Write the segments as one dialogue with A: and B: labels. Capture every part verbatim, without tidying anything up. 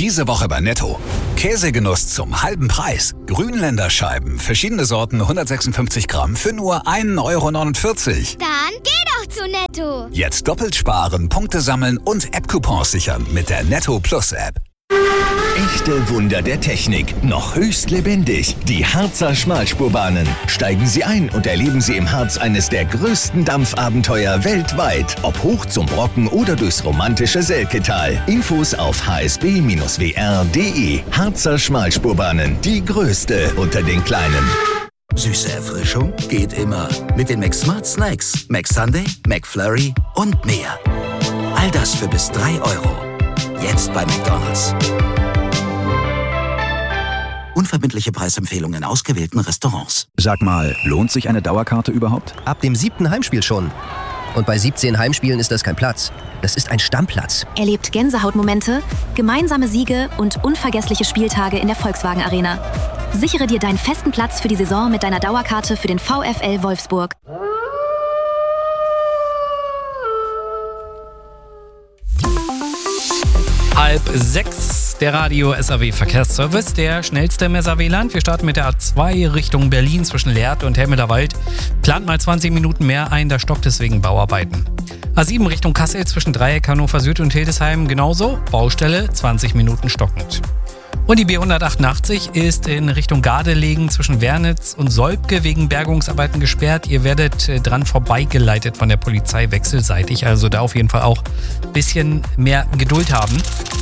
A: Diese Woche bei Netto. Käsegenuss zum halben Preis. Grünländer Scheiben, verschiedene Sorten, hundertsechsundfünfzig Gramm für nur ein Euro neunundvierzig.
B: Dann geh doch zu Netto.
A: Jetzt doppelt sparen, Punkte sammeln und App-Coupons sichern mit der Netto Plus App.
C: Echte Wunder der Technik, noch höchst lebendig. Die Harzer Schmalspurbahnen. Steigen Sie ein und erleben Sie im Harz eines der größten Dampfabenteuer weltweit. Ob hoch zum Brocken oder durchs romantische Selketal. Infos auf h s b Bindestrich w r punkt d e. Harzer Schmalspurbahnen, die größte unter den kleinen.
D: Süße Erfrischung geht immer. Mit den McSmart Snacks, McSunday, McFlurry und mehr. All das für bis drei Euro. Jetzt bei McDonald's. Unverbindliche Preisempfehlungen in ausgewählten Restaurants.
E: Sag mal, lohnt sich eine Dauerkarte überhaupt?
F: Ab dem siebten Heimspiel schon. Und bei siebzehn Heimspielen ist das kein Platz. Das ist ein Stammplatz.
G: Erlebt Gänsehautmomente, gemeinsame Siege und unvergessliche Spieltage in der Volkswagen Arena. Sichere dir deinen festen Platz für die Saison mit deiner Dauerkarte für den VfL Wolfsburg.
H: Halb sechs, der Radio S A W Verkehrsservice, der schnellste im S A W-Land. Wir starten mit der A zwei Richtung Berlin zwischen Lehrte und Helmeder Wald. Plant mal zwanzig Minuten mehr ein, da stockt deswegen Bauarbeiten. A sieben Richtung Kassel zwischen Dreieck, Hannover Süd und Hildesheim genauso. Baustelle, zwanzig Minuten stockend. Und die B hundertachtundachtzig ist in Richtung Gardelegen zwischen Wernitz und Solbke wegen Bergungsarbeiten gesperrt. Ihr werdet dran vorbeigeleitet von der Polizei wechselseitig, also da auf jeden Fall auch ein bisschen mehr Geduld haben.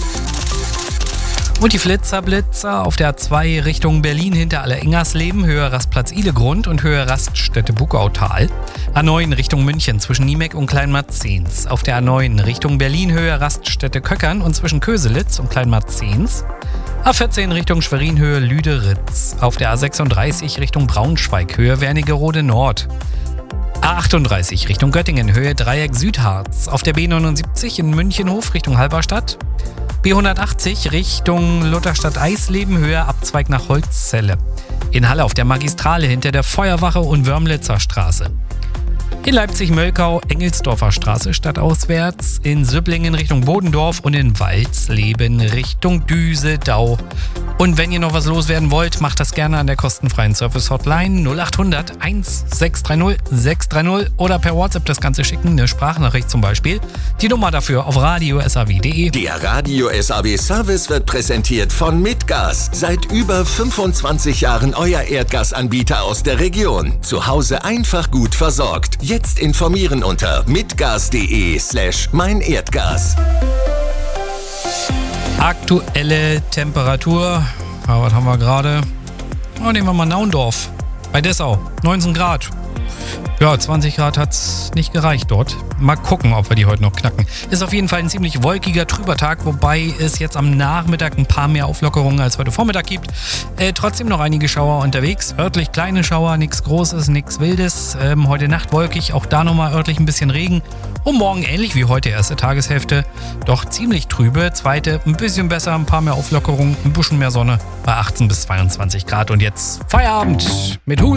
H: Und die Flitzer-Blitzer auf der A zwei Richtung Berlin hinter Allerengersleben, Höhe Rastplatz Ilegrund und Höhe Raststätte Bugautal. A neun Richtung München zwischen Niemeck und Kleinmarzens. Auf der A neun Richtung Berlin, Höhe Raststätte Köckern und zwischen Köselitz und Kleinmarzens. A vierzehn Richtung Schwerin, Höhe Lüderitz. Auf der A sechsunddreißig Richtung Braunschweig, Höhe Wernigerode Nord. A achtunddreißig Richtung Göttingen, Höhe Dreieck Südharz. Auf der B neunundsiebzig in Münchenhof Richtung Halberstadt. B hundertachtzig Richtung Lutherstadt-Eisleben, Höhe Abzweig nach Holzzelle. In Halle auf der Magistrale hinter der Feuerwache und Wörmlitzer Straße. In Leipzig-Mölkau, Engelsdorfer Straße stadtauswärts, in Sübblingen Richtung Bodendorf und in Walsleben Richtung Düsedau. Und wenn ihr noch was loswerden wollt, macht das gerne an der kostenfreien Service-Hotline null achthundert sechshundertsechzig sechshundertdreißig oder per WhatsApp das Ganze schicken, eine Sprachnachricht zum Beispiel. Die Nummer dafür auf radio s a w punkt d e.
C: Der Radio S A W Service wird präsentiert von Mitgas. Seit über fünfundzwanzig Jahren euer Erdgasanbieter aus der Region. Zu Hause einfach gut versorgt. Jetzt informieren unter mitgas.de slash mein Erdgas.
H: Aktuelle Temperatur, ja, was haben wir gerade? Oh, nehmen wir mal Naundorf bei Dessau, neunzehn Grad. Ja, zwanzig Grad hat's nicht gereicht dort. Mal gucken, ob wir die heute noch knacken. Ist auf jeden Fall ein ziemlich wolkiger, trüber Tag, wobei es jetzt am Nachmittag ein paar mehr Auflockerungen als heute Vormittag gibt. Äh, trotzdem noch einige Schauer unterwegs. Örtlich kleine Schauer, nichts Großes, nichts Wildes. Ähm, heute Nacht wolkig, auch da nochmal örtlich ein bisschen Regen. Und morgen ähnlich wie heute, erste Tageshälfte. Doch ziemlich trübe, zweite ein bisschen besser, ein paar mehr Auflockerungen, ein bisschen mehr Sonne bei achtzehn bis zweiundzwanzig Grad. Und jetzt Feierabend mit Hul.